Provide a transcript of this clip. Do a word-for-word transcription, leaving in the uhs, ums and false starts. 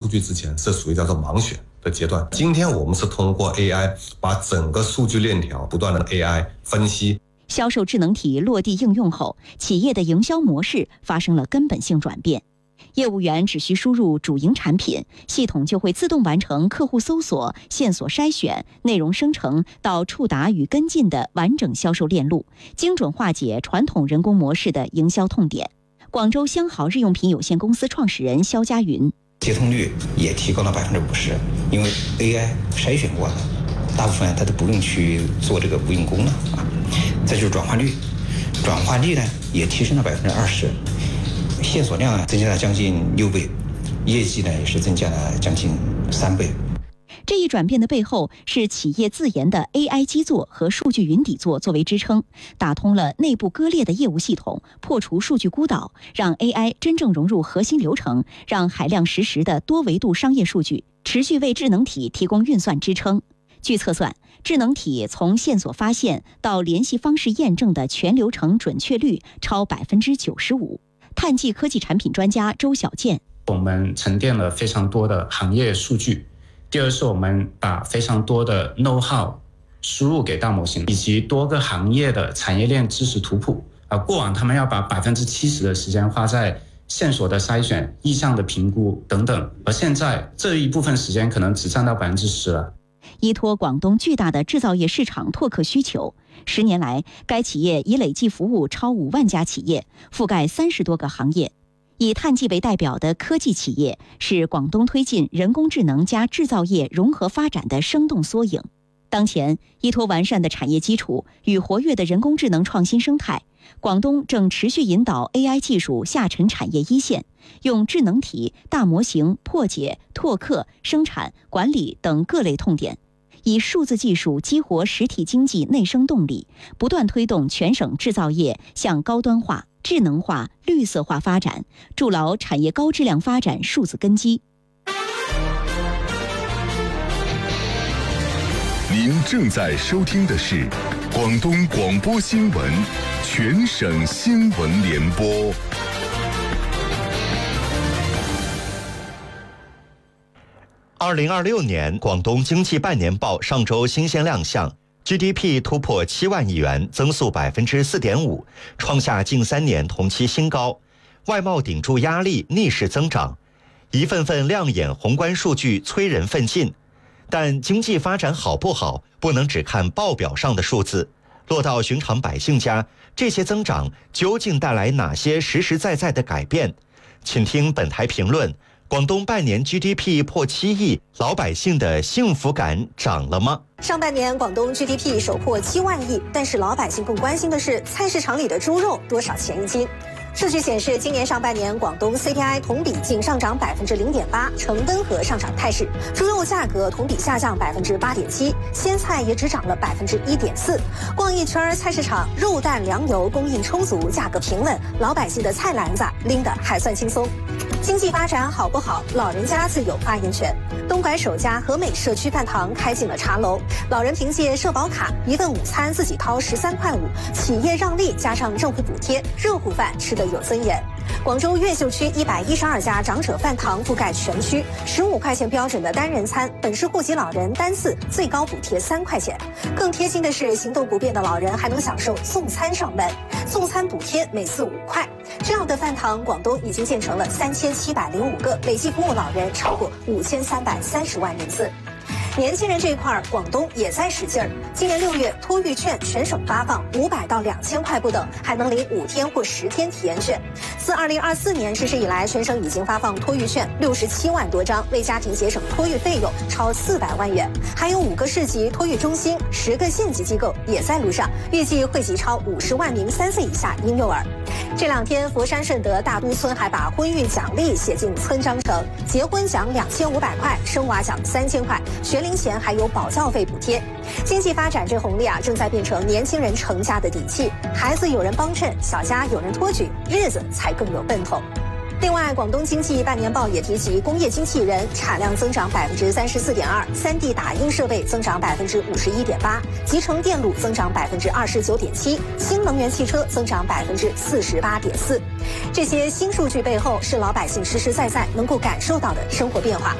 据之前是属于叫做盲选的阶段。今天我们是通过 A I 把整个数据链条不断的 A I 分析。 销售智能体落地应用后，企业的营销模式发生了根本性转变。业务员只需输入主营产品，系统就会自动完成客户搜索、线索筛选、内容生成到触达与跟进的完整销售链路，精准化解传统人工模式的营销痛点。广州香豪日用品有限公司创始人肖家云： 接通率也提高了百分之五十，因为 A I 筛选过了，大部分它都不用去做这个无用功了啊。再就是转化率，转化率呢也提升了百分之二十。线索量增加了将近六倍，业绩呢也是增加了将近三倍。 这一转变的背后是企业自研的 A I 基座和数据云底座作为支撑，打通了内部割裂的业务系统，破除数据孤岛，让 A I 真正融入核心流程，让海量实时的多维度商业数据持续为智能体提供运算支撑。据测算，智能体从线索发现到联系方式验证的全流程准确率超百分之九十五。碳技科技产品专家周小健： 我们沉淀了非常多的行业数据。第二是我们把非常多的 know how 输入给大模型，以及多个行业的产业链知识图谱。啊，过往他们要把百分之七十的时间花在线索的筛选、意向的评估等等，而现在这一部分时间可能只占到百分之十了。 依托广东巨大的制造业市场拓客需求，十年来，该企业已累计服务超五万家企业，覆盖三十多个行业。以碳技为代表的科技企业是广东推进人工智能加制造业融合发展的生动缩影。当前，依托完善的产业基础与活跃的人工智能创新生态，广东正持续引导 A I 技术下沉产业一线，用智能体、大模型破解、拓客、生产、管理等各类痛点，以数字技术激活实体经济内生动力，不断推动全省制造业向高端化、智能化、绿色化发展，筑牢产业高质量发展数字根基。 您正在收听的是广东广播新闻全省新闻联播。 二零二六年广东经济半年报上周新鲜亮相 ，G D P 突破七万亿元，增速百分之四点五，创下近三年同期新高。外贸顶住压力，逆势增长，一份份亮眼宏观数据催人奋进。但经济发展好不好，不能只看报表上的数字，落到寻常百姓家，这些增长究竟带来哪些实实在在的改变？请听本台评论。广东半年 G D P 破七亿，老百姓的幸福感涨了吗？ 上半年广东 G D P 首破七万亿，但是老百姓更关心的是菜市场里的猪肉多少钱一斤。数据显示，今年上半年广东 C P I 同比仅上涨百分之零点八，呈温和上涨态势。猪肉价格同比下降百分之八点七，鲜菜也只涨了百分之一点四。逛一圈菜市场，肉蛋粮油供应充足，价格平稳，老百姓的菜篮子拎得还算轻松。经济发展好不好，老人家自有发言权。东莞首家和美社区饭堂开进了茶楼，老人凭借社保卡，一份午餐自己掏十三块五，企业让利加上政府补贴，热乎饭吃得有尊严。广州越秀区一百一十二家长者饭堂覆盖全区，十五块钱标准的单人餐，本市户籍老人单次最高补贴三块钱。更贴心的是，行动不便的老人还能享受送餐上门，送餐补贴每次五块。这样的饭堂，广东已经建成了三千七百零五个，累计服务老人超过五千三百三十万人次。年轻人这一块，广东也在使劲儿。今年六月，托育券全省发放，五百到两千块不等，还能领五天或十天体验券。自二零二四年实施以来，全省已经发放托育券六十七万多张，为家庭节省托育费用超四百万元。还有五个市级托育中心，十个县级机构也在路上，预计惠及超五十万名三岁以下婴幼儿。这两天，佛山顺德大都村还把婚育奖励写进村章程，结婚奖两千五百块，生娃奖三千块，学龄前还有保教费补贴。经济发展这红利啊，正在变成年轻人成家的底气。孩子有人帮衬，小家有人托举，日子才更有奔头。另外，广东经济半年报也提及，工业机器人产量增长百分之三十四点二，三 D 打印设备增长百分之五十一点八，集成电路增长百分之二十九点七，新能源汽车增长百分之四十八点四。这些新数据背后，是老百姓实实在在能够感受到的生活变化。